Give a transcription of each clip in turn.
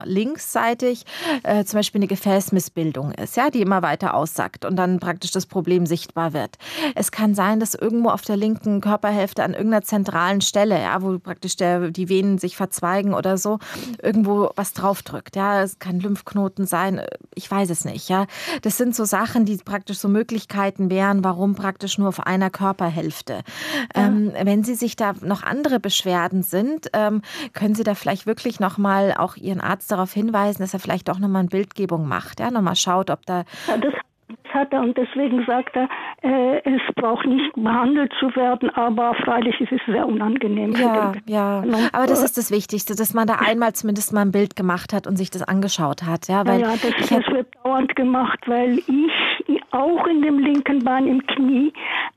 linksseitig zum Beispiel eine Gefäßmissbildung ist, ja, die immer weiter aussackt und dann praktisch das Problem sichtbar wird. Es kann sein, dass irgendwo auf der linken Körperhälfte an irgendeiner zentralen Stelle, ja, wo praktisch die Venen sich verzweigen oder so, irgendwo was draufdrückt. Ja, es kann Lymphknoten sein, ich weiß es nicht. Ja, das sind so Sachen, die praktisch so Möglichkeiten wären, warum praktisch nur auf einer Körperhälfte. Wenn Sie sich da noch andere Beschwerden sind, können Sie da vielleicht wirklich nochmal auch Ihren Arzt darauf hinweisen, dass er vielleicht auch nochmal eine Bildgebung macht, ja, nochmal schaut, ob da... Ja, das hat er und deswegen sagt er, es braucht nicht behandelt zu werden, aber freilich ist es sehr unangenehm. Ja, aber das ist das Wichtigste, dass man da einmal zumindest mal ein Bild gemacht hat und sich das angeschaut hat. Ja, weil das wird dauernd gemacht, weil ich auch in dem linken Bein im Knie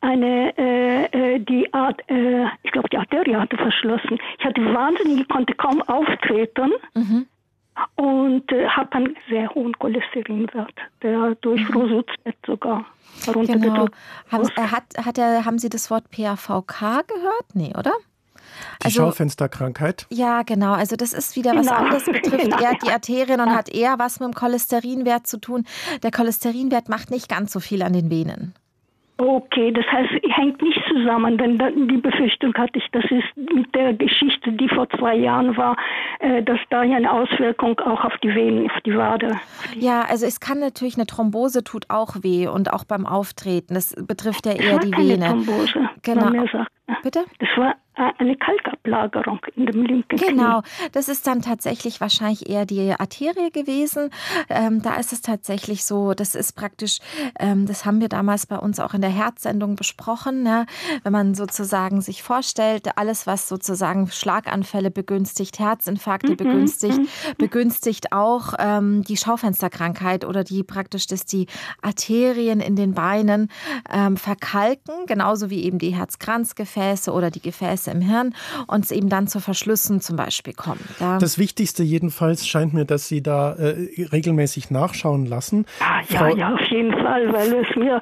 ich glaube die Arterie hatte verschlossen. Ich hatte wahnsinnig, konnte kaum auftreten. Und habe einen sehr hohen Cholesterinwert, der durch Rosucet sogar heruntergedrückt. Genau. Haben Sie das Wort PAVK gehört? Nee, oder? Die Schaufensterkrankheit? Ja, genau. Also das ist wieder was anderes, betrifft eher die Arterien und hat eher was mit dem Cholesterinwert zu tun. Der Cholesterinwert macht nicht ganz so viel an den Venen. Okay, das heißt, hängt nicht zusammen, denn die Befürchtung hatte ich, das ist mit der Geschichte, die vor 2 Jahren war, dass da ja eine Auswirkung auch auf die Venen, auf die Wade. Ja, also es kann natürlich, eine Thrombose tut auch weh und auch beim Auftreten, das betrifft ja eher die Vene. Keine Thrombose, genau. Bitte? Das war eine Kalkablagerung in dem linken Knie. Genau, das ist dann tatsächlich wahrscheinlich eher die Arterie gewesen. Da ist es tatsächlich so, das ist praktisch, das haben wir damals bei uns auch in der Herzsendung besprochen, ja? Wenn man sozusagen sich vorstellt, alles, was sozusagen Schlaganfälle begünstigt, Herzinfarkte begünstigt auch die Schaufensterkrankheit oder die praktisch, dass die Arterien in den Beinen verkalken, genauso wie eben die Herzkranzgefäße oder die Gefäße im Hirn und es eben dann zu Verschlüssen zum Beispiel kommt. Ja. Das Wichtigste jedenfalls scheint mir, dass Sie da regelmäßig nachschauen lassen. Ja, auf jeden Fall, weil es mir,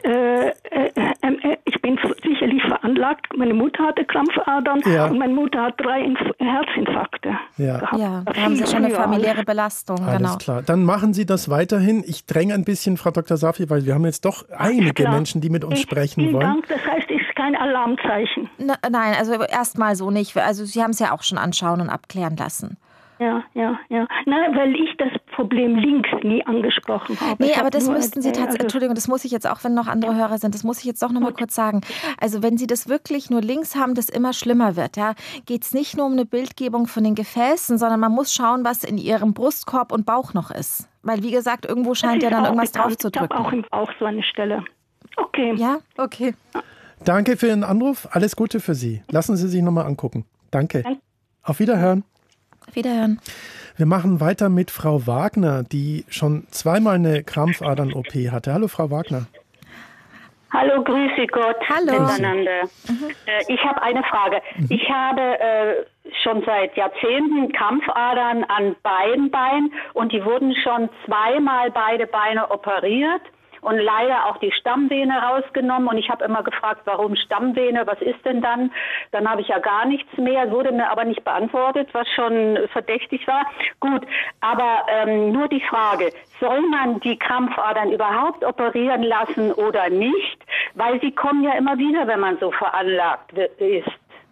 ich bin sicherlich veranlagt, meine Mutter hatte Krampfadern und meine Mutter hat 3 Herzinfarkte gehabt. Ja, da haben Sie schon eine familiäre Belastung. Alles klar. Dann machen Sie das weiterhin. Ich dränge ein bisschen, Frau Dr. Safi, weil wir haben jetzt doch einige Menschen, die mit uns sprechen wollen. Dank, das heißt, es ist kein Alarmzeichen. Nein, also erstmal so nicht. Also Sie haben es ja auch schon anschauen und abklären lassen. Ja. Nein, weil ich das Problem links nie angesprochen habe. Nee, aber das müssten Sie tatsächlich, Entschuldigung, das muss ich jetzt auch, wenn noch andere Hörer sind, das muss ich jetzt doch noch mal kurz sagen. Also wenn Sie das wirklich nur links haben, das immer schlimmer wird, ja, geht es nicht nur um eine Bildgebung von den Gefäßen, sondern man muss schauen, was in Ihrem Brustkorb und Bauch noch ist. Weil, wie gesagt, irgendwo scheint ja dann irgendwas drauf zu drücken. Ich habe auch im Bauch so eine Stelle. Okay. Ja, okay. Danke für Ihren Anruf. Alles Gute für Sie. Lassen Sie sich nochmal angucken. Danke. Auf Wiederhören. Wiederhören. Wir machen weiter mit Frau Wagner, die schon 2-mal eine Krampfadern-OP hatte. Hallo, Frau Wagner. Hallo, grüße Gott miteinander. Ich habe eine Frage. Ich habe schon seit Jahrzehnten Krampfadern an beiden Beinen und die wurden schon 2-mal beide Beine operiert. Und leider auch die Stammvene rausgenommen. Und ich habe immer gefragt, warum Stammvene, was ist denn dann? Dann habe ich ja gar nichts mehr, wurde mir aber nicht beantwortet, was schon verdächtig war. Gut, aber nur die Frage, soll man die Krampfadern überhaupt operieren lassen oder nicht? Weil sie kommen ja immer wieder, wenn man so veranlagt ist.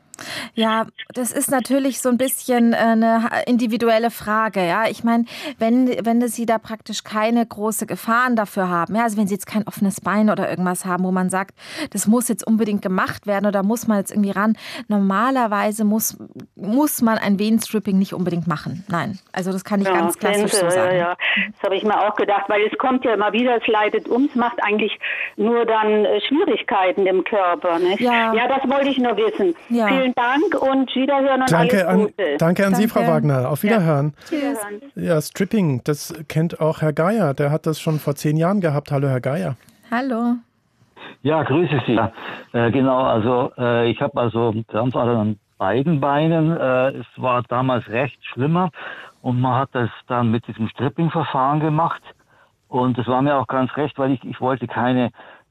Ja, das ist natürlich so ein bisschen eine individuelle Frage. Ja, ich meine, wenn Sie da praktisch keine große Gefahren dafür haben, ja, also wenn Sie jetzt kein offenes Bein oder irgendwas haben, wo man sagt, das muss jetzt unbedingt gemacht werden oder muss man jetzt irgendwie ran. Normalerweise muss man ein Venenstripping nicht unbedingt machen. Nein, also das kann ich ganz klassisch so sagen. Ja, das habe ich mir auch gedacht, weil es kommt ja immer wieder, es leidet es macht eigentlich nur dann Schwierigkeiten im Körper. Nicht? Ja, das wollte ich nur wissen. Ja. Vielen Dank und Wiederhören und alles Gute. Danke an Sie, Frau Wagner. Auf Wiederhören. Tschüss. Ja, Stripping, das kennt auch Herr Geier. Der hat das schon vor 10 Jahren gehabt. Hallo, Herr Geier. Hallo. Ja, grüße Sie. Genau, also ich habe also Krampfadern an beiden Beinen. Es war damals recht schlimmer und man hat das dann mit diesem Stripping-Verfahren gemacht. Und das war mir auch ganz recht, weil ich wollte keine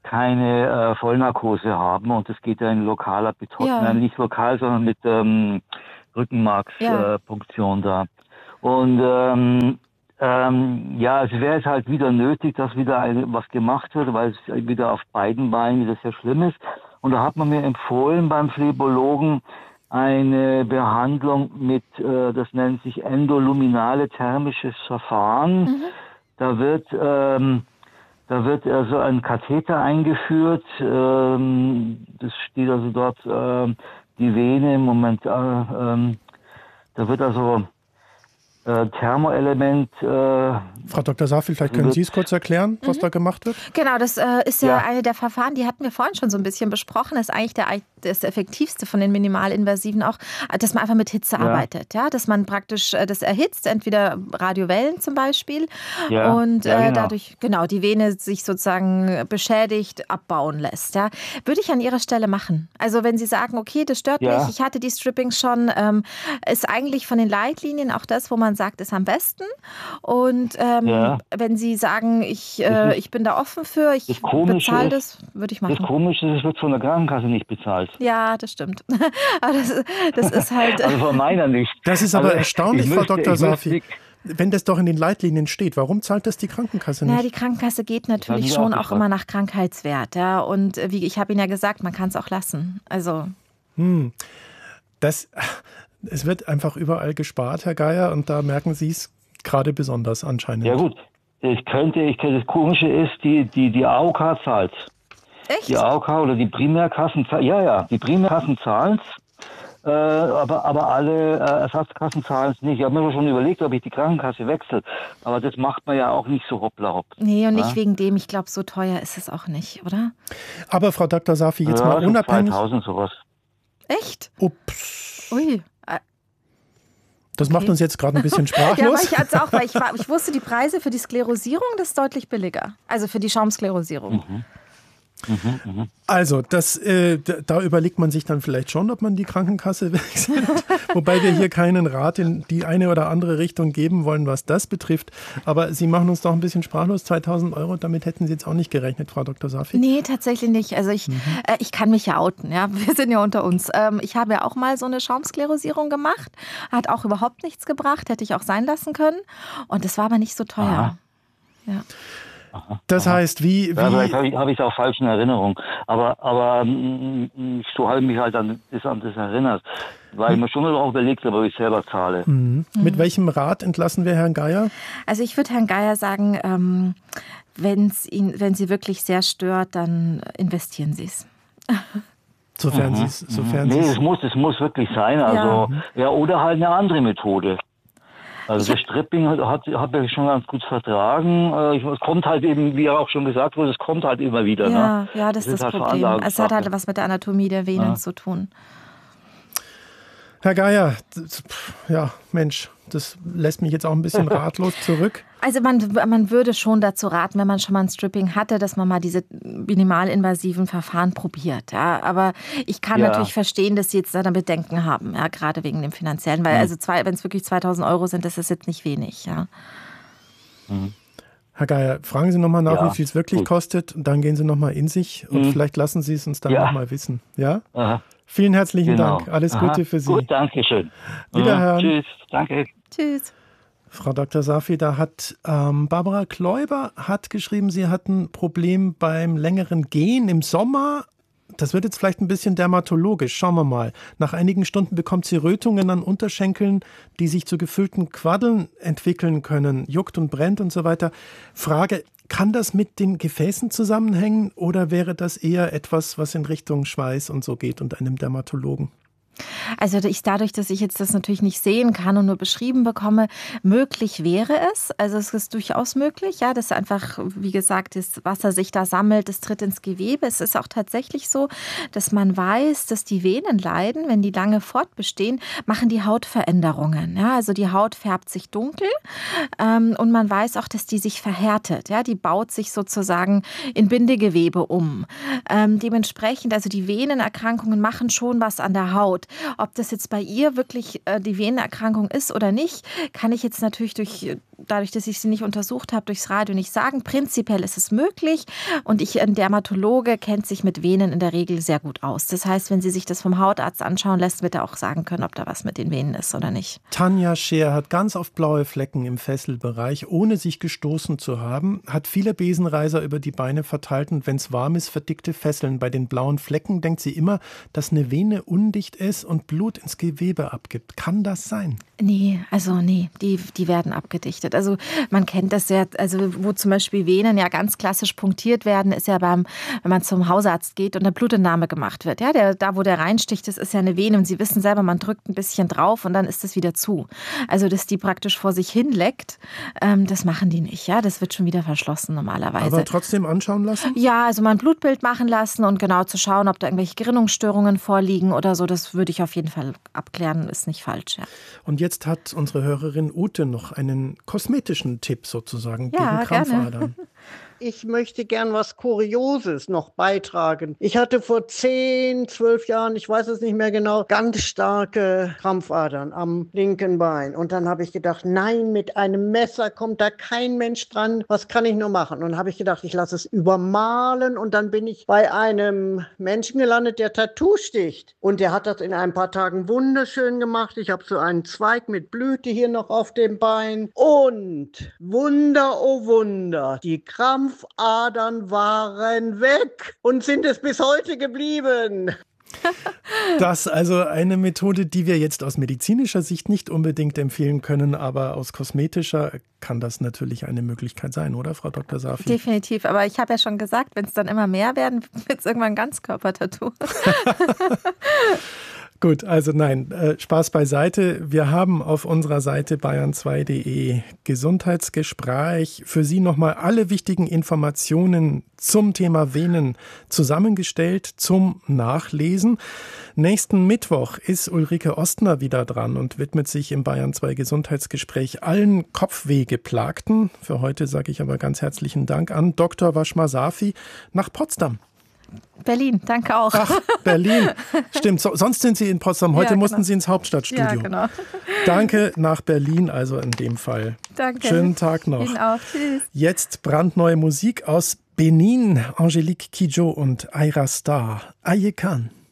Vollnarkose haben und das geht ja in lokaler Betäubung, nicht lokal, sondern mit Rückenmarkspunktion da. Und es wäre jetzt halt wieder nötig, dass wieder was gemacht wird, weil es wieder auf beiden Beinen wieder sehr schlimm ist. Und da hat man mir empfohlen beim Phlebologen eine Behandlung mit, das nennt sich endoluminale thermisches Verfahren. Mhm. Da wird also ein Katheter eingeführt. Das steht also dort die Vene im Moment. Da wird also Thermoelement. Frau Dr. Safi, vielleicht können Sie es kurz erklären, was da gemacht wird? Genau, das ist ja eine der Verfahren, die hatten wir vorhin schon so ein bisschen besprochen. Das ist eigentlich das effektivste von den minimalinvasiven auch, dass man einfach mit Hitze arbeitet. Ja? Dass man praktisch das erhitzt, entweder Radiowellen zum Beispiel und dadurch die Vene sich sozusagen beschädigt, abbauen lässt. Ja? Würde ich an Ihrer Stelle machen. Also wenn Sie sagen, okay, das stört mich, ich hatte die Strippings schon, ist eigentlich von den Leitlinien auch das, wo man sagt, ist am besten. Und wenn Sie sagen, ich bin da offen für, ich bezahle das, würde ich machen. Das Komische ist, es wird von der Krankenkasse nicht bezahlt. Ja, das stimmt. Aber das ist halt... Also von meiner nicht. Das ist aber erstaunlich, Frau Dr. Safi. Wenn das doch in den Leitlinien steht, warum zahlt das die Krankenkasse nicht? Ja, die Krankenkasse geht natürlich schon auch immer nach Krankheitswert. Ja? Und wie ich habe Ihnen ja gesagt, man kann es auch lassen. Also... Es wird einfach überall gespart, Herr Geier, und da merken Sie es gerade besonders anscheinend. Ja gut, das Komische ist, die AOK zahlt. Echt? Die AOK oder die Primärkassen zahlen, die Primärkassen zahlen es, aber alle Ersatzkassen zahlen es nicht. Ich habe mir schon überlegt, ob ich die Krankenkasse wechsle, aber das macht man ja auch nicht so hoppla hopp. Nee, und nicht wegen dem, ich glaube, so teuer ist es auch nicht, oder? Aber Frau Dr. Safi, jetzt mal unabhängig... 2000 sowas. Echt? Ups. Ui. Das macht uns jetzt gerade ein bisschen sprachlos. Ja, aber ich hatte es auch, weil ich wusste, die Preise für die Sklerosierung, das ist deutlich billiger. Also für die Schaumsklerosierung. Also, da überlegt man sich dann vielleicht schon, ob man die Krankenkasse wechselt. Wobei wir hier keinen Rat in die eine oder andere Richtung geben wollen, was das betrifft. Aber Sie machen uns doch ein bisschen sprachlos. 2.000 €, damit hätten Sie jetzt auch nicht gerechnet, Frau Dr. Safi? Nee, tatsächlich nicht. Also ich kann mich ja outen. Ja? Wir sind ja unter uns. Ich habe ja auch mal so eine Schaumsklerosierung gemacht. Hat auch überhaupt nichts gebracht. Hätte ich auch sein lassen können. Und das war aber nicht so teuer. Aha. Ja. Das heißt, wie vielleicht habe ich es auch falsch in Erinnerung. Aber so habe ich mich halt an das erinnert. Weil ich mir schon mal auch überlegt habe, ob ich selber zahle. Mit welchem Rat entlassen wir Herrn Geier? Also ich würde Herrn Geier sagen, wenn Sie wirklich sehr stört, dann investieren Sie es. Sofern Sie es... es muss wirklich sein. Also, oder halt eine andere Methode. Also das Stripping hat er schon ganz gut vertragen. Es kommt halt eben, wie auch schon gesagt wurde, es kommt halt immer wieder. Ja, das ist das halt Problem. Es hat halt was mit der Anatomie der Venen zu tun. Herr Geier, Mensch, das lässt mich jetzt auch ein bisschen ratlos zurück. Also man würde schon dazu raten, wenn man schon mal ein Stripping hatte, dass man mal diese minimalinvasiven Verfahren probiert. Ja? Aber ich kann natürlich verstehen, dass Sie jetzt da Bedenken haben, ja? Gerade wegen dem Finanziellen. Weil wenn es wirklich 2.000 € sind, das ist jetzt nicht wenig. Ja? Herr Geier, fragen Sie nochmal nach, wie viel es wirklich kostet. Und dann gehen Sie nochmal in sich und vielleicht lassen Sie es uns dann nochmal wissen. Ja? Aha. Vielen herzlichen Dank. Alles Gute für Sie. Gut, danke schön. Wiederhören. Tschüss. Danke. Tschüss. Frau Dr. Safi, da hat Barbara Kläuber hat geschrieben, sie hat ein Problem beim längeren Gehen im Sommer. Das wird jetzt vielleicht ein bisschen dermatologisch. Schauen wir mal. Nach einigen Stunden bekommt sie Rötungen an Unterschenkeln, die sich zu gefüllten Quaddeln entwickeln können. Juckt und brennt und so weiter. Frage, kann das mit den Gefäßen zusammenhängen oder wäre das eher etwas, was in Richtung Schweiß und so geht und einem Dermatologen? Also dadurch, dass ich jetzt das natürlich nicht sehen kann und nur beschrieben bekomme, möglich wäre es. Also es ist durchaus möglich, ja, dass einfach, wie gesagt, das Wasser sich da sammelt, das tritt ins Gewebe. Es ist auch tatsächlich so, dass man weiß, dass die Venen leiden, wenn die lange fortbestehen, machen die Hautveränderungen. Ja, also die Haut färbt sich dunkel und man weiß auch, dass die sich verhärtet. Ja, die baut sich sozusagen in Bindegewebe um. Dementsprechend, also die Venenerkrankungen machen schon was an der Haut. Ob das jetzt bei ihr wirklich die Venenerkrankung ist oder nicht, kann ich jetzt natürlich durch dadurch, dass ich sie nicht untersucht habe, durchs Radio nicht sagen. Prinzipiell ist es möglich und ein Dermatologe kennt sich mit Venen in der Regel sehr gut aus. Das heißt, wenn sie sich das vom Hautarzt anschauen lässt, wird er auch sagen können, ob da was mit den Venen ist oder nicht. Tanja Scheer hat ganz oft blaue Flecken im Fesselbereich, ohne sich gestoßen zu haben, hat viele Besenreiser über die Beine verteilt und wenn es warm ist, verdickte Fesseln. Bei den blauen Flecken denkt sie immer, dass eine Vene undicht ist und Blut ins Gewebe abgibt. Kann das sein? Nee, die werden abgedichtet. Also man kennt das ja, also wo zum Beispiel Venen ja ganz klassisch punktiert werden, ist ja wenn man zum Hausarzt geht und eine Blutentnahme gemacht wird. Ja, da wo der reinsticht, das ist ja eine Vene und Sie wissen selber, man drückt ein bisschen drauf und dann ist es wieder zu. Also dass die praktisch vor sich hin leckt, das machen die nicht. Ja, das wird schon wieder verschlossen normalerweise. Aber trotzdem anschauen lassen? Ja, also mal ein Blutbild machen lassen und genau zu schauen, ob da irgendwelche Gerinnungsstörungen vorliegen oder so. Das würde ich auf jeden Fall abklären, ist nicht falsch. Ja. Und jetzt hat unsere Hörerin Ute noch einen kosmetischen Tipp sozusagen gegen Krampfadern. Gerne. Ich möchte gern was Kurioses noch beitragen. Ich hatte vor 10, 12 Jahren, ich weiß es nicht mehr genau, ganz starke Krampfadern am linken Bein. Und dann habe ich gedacht, nein, mit einem Messer kommt da kein Mensch dran. Was kann ich nur machen? Und dann habe ich gedacht, ich lasse es übermalen. Und dann bin ich bei einem Menschen gelandet, der Tattoo sticht. Und der hat das in ein paar Tagen wunderschön gemacht. Ich habe so einen Zweig mit Blüte hier noch auf dem Bein. Und Wunder, oh Wunder, die Krampfadern waren weg und sind es bis heute geblieben. Das also eine Methode, die wir jetzt aus medizinischer Sicht nicht unbedingt empfehlen können, aber aus kosmetischer kann das natürlich eine Möglichkeit sein, oder Frau Dr. Safi? Definitiv, aber ich habe ja schon gesagt, wenn es dann immer mehr werden, wird es irgendwann ein Ganzkörpertattoo. Gut, also nein, Spaß beiseite. Wir haben auf unserer Seite bayern2.de Gesundheitsgespräch für Sie nochmal alle wichtigen Informationen zum Thema Venen zusammengestellt zum Nachlesen. Nächsten Mittwoch ist Ulrike Ostner wieder dran und widmet sich im Bayern2 Gesundheitsgespräch allen Kopfwehgeplagten. Für heute sage ich aber ganz herzlichen Dank an Dr. Washma Safi nach Potsdam. Berlin, danke auch. Ach, Berlin. Stimmt, sonst sind Sie in Potsdam. Heute mussten Sie ins Hauptstadtstudio. Ja, genau. Danke nach Berlin, also in dem Fall. Danke. Schönen Tag noch. Ihnen auch. Tschüss. Jetzt brandneue Musik aus Benin. Angelique Kidjo und Aira Star. Aye Khan.